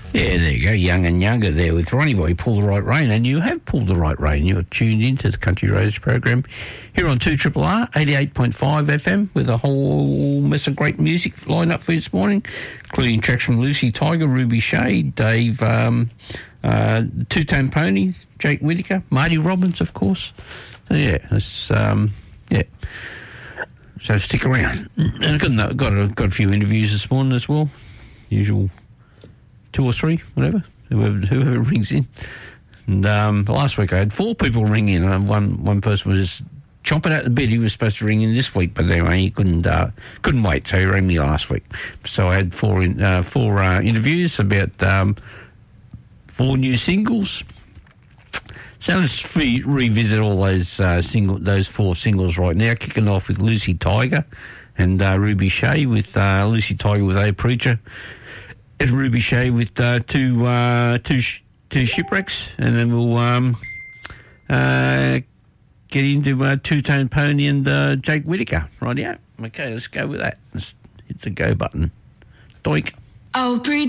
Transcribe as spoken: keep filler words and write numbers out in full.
Yeah, there you go, Young and Younger there with Ronnie Boy, Pull the Right Rein, and you have pulled the right rein. You're tuned into the Country Roads program here on two R R R, eighty-eight point five F M, with a whole mess of great music lined up for you this morning, including tracks from Lucy Tiger, Ruby Shea, Dave, um, uh, Two Tone Pony, Jake Whittaker, Marty Robbins, of course. So, yeah, it's, um, yeah. So stick around. And I've got, got, a, got a few interviews this morning as well, usual two or three, whatever, whoever, whoever rings in. And um, last week I had four people ring in. Uh, one one person was chomping at the bit. He was supposed to ring in this week, but anyway, he couldn't uh, couldn't wait, so he rang me last week. So I had four in, uh, four uh, interviews about um, four new singles. So let's re- revisit all those uh, single those four singles right now. Kicking off with Lucy Tiger and uh, Ruby Shea with uh, Lucy Tiger with A Preacher. And Ruby Shea with uh, two uh, two sh- two shipwrecks, and then we'll um, uh, get into uh, Two Tone Pony and uh, Jake Whittaker. Right, yeah. Okay, let's go with that. Let's hit the go button. Doink. Oh, preacher.